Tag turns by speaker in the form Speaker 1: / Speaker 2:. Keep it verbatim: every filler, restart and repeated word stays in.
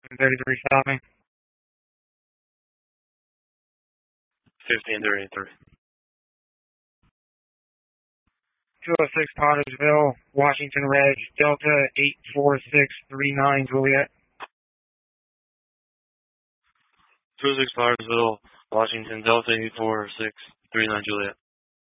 Speaker 1: thirty-three, stop me.
Speaker 2: fifteen thirty-three.
Speaker 1: two oh six Pottersville, Washington Reg, Delta eight four six three nine Juliet.
Speaker 2: two oh six Pottersville, Washington, Delta eight four six three nine Juliet.